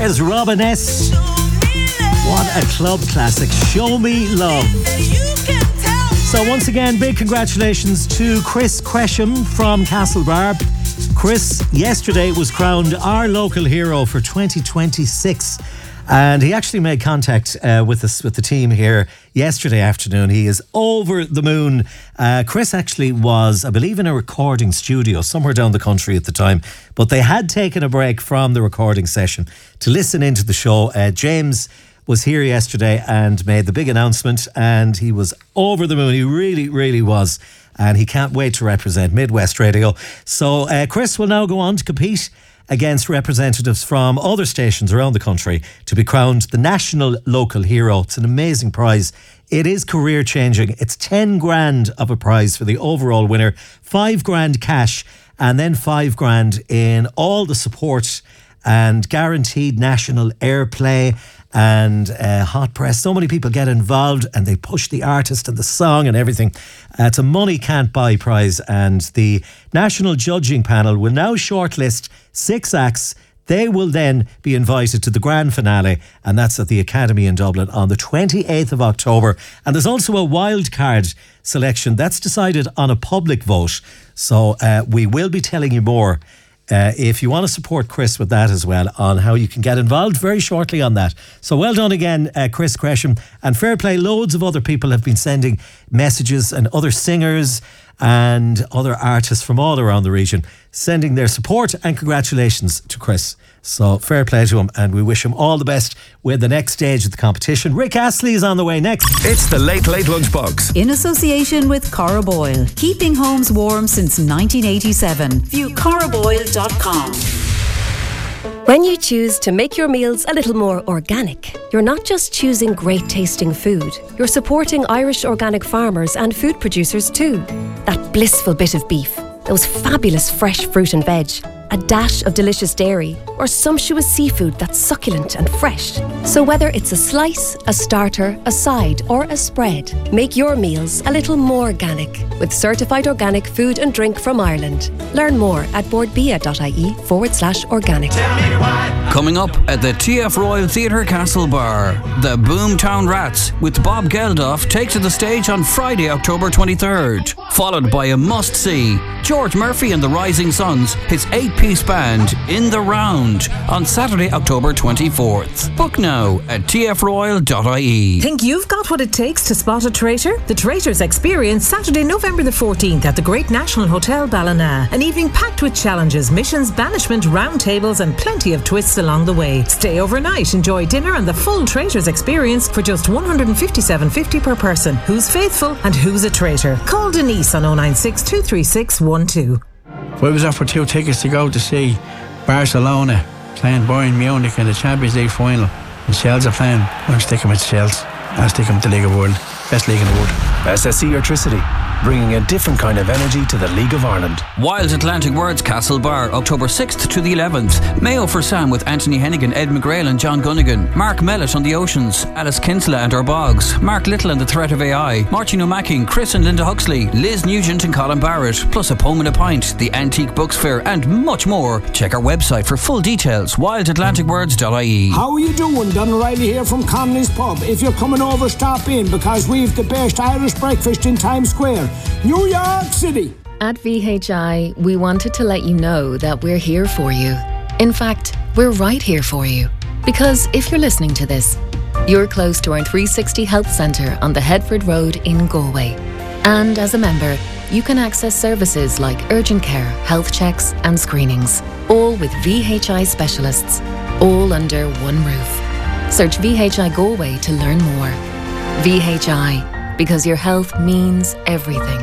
There's Robin S. What a club classic. Show Me Love. So once again, big congratulations to Chris Cresham from Castlebar. Chris, yesterday was crowned our local hero for 2026. And he actually made contact with the team here yesterday afternoon. He is over the moon. Chris actually was, I believe, in a recording studio somewhere down the country at the time. But they had taken a break from the recording session to listen into the show. James was here yesterday and made the big announcement, and he was over the moon. He really, really was. And he can't wait to represent Midwest Radio. So Chris will now go on to compete against representatives from other stations around the country to be crowned the national local hero. It's an amazing prize. It is career changing. It's 10 grand of a prize for the overall winner, 5 grand cash, and then 5 grand in all the support and guaranteed national airplay and hot press. So many people get involved and they push the artist and the song and everything. It's a money can't buy prize, and the national judging panel will now shortlist 6 acts. They will then be invited to the grand finale, and that's at the Academy in Dublin on the 28th of October. And there's also a wild card selection that's decided on a public vote. So we will be telling you more if you want to support Chris with that as well, on how you can get involved very shortly on that. So well done again, Chris Cresham, and fair play. Loads of other people have been sending messages, and other singers and other artists from all around the region sending their support and congratulations to Chris. So fair play to him, and we wish him all the best with the next stage of the competition. Rick Astley is on the way next. It's the Late Late Lunchbox. In association with Cora Boyle. Keeping homes warm since 1987. View coraboyle.com. When you choose to make your meals a little more organic, you're not just choosing great tasting food, you're supporting Irish organic farmers and food producers too. That blissful bit of beef, those fabulous fresh fruit and veg, a dash of delicious dairy, or sumptuous seafood that's succulent and fresh. So whether it's a slice, a starter, a side, or a spread, make your meals a little more organic with certified organic food and drink from Ireland. Learn more at boardbia.ie/organic. Coming up at the TF Royal Theatre Castlebar, the Boomtown Rats with Bob Geldof take to the stage on Friday, October 23rd, followed by a must-see, George Murphy and the Rising Suns, his 8-piece band, In the Round, on Saturday, October 24th. Book now at tfroyal.ie. Think you've got what it takes to spot a traitor? The Traitors Experience, Saturday, November the 14th at the Great National Hotel Ballina. An evening packed with challenges, missions, banishment, round tables, and plenty of twists along the way. Stay overnight, enjoy dinner and the full Traitors Experience for just $157.50 per person. Who's faithful and who's a traitor? Call Denise on 096 236 12. I was offered 2 tickets to go to see Barcelona playing Bayern Munich in the Champions League final, and Shels are playing. I'm sticking with Shels. I'll stick them with the League of the World. Best league in the world. SSE Electricity, bringing a different kind of energy to the League of Ireland. Wild Atlantic Words Castlebar, October 6th to the 11th. Mayo for Sam with Anthony Hennigan, Ed McGrail and John Gunnigan. Mark Mellett on the Oceans. Alice Kinsella and Our Bogs. Mark Little and the Threat of AI. Martin O'Macking, Chris and Linda Huxley. Liz Nugent and Colin Barrett. Plus a poem and a pint. The Antique Books Fair and much more. Check our website for full details. wildatlanticwords.ie. How are you doing? Don O'Reilly here from Connolly's Pub. If you're coming over, stop in, because we've the best Irish breakfast in Times Square, New York City. At VHI, we wanted to let you know that we're here for you. In fact, we're right here for you. Because if you're listening to this, you're close to our 360 Health Centre on the Headford Road in Galway. And as a member, you can access services like urgent care, health checks and screenings, all with VHI specialists, all under one roof. Search VHI Galway to learn more. VHI, because your health means everything.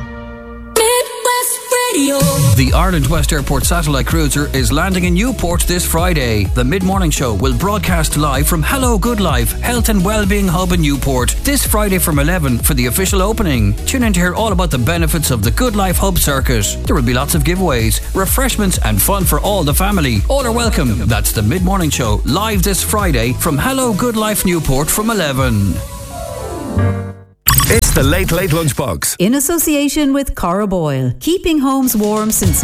The Ireland West Airport satellite cruiser is landing in Newport this Friday. The mid-morning show will broadcast live from Hello Good Life Health and Wellbeing Hub in Newport this Friday from 11 for the official opening. Tune in to hear all about the benefits of the Good Life Hub circuit. There will be lots of giveaways, refreshments and fun for all the family. All are welcome. That's the mid-morning show live this Friday from Hello Good Life Newport from 11. It's the Late Late Lunchbox. In association with Cora Boyle. Keeping homes warm since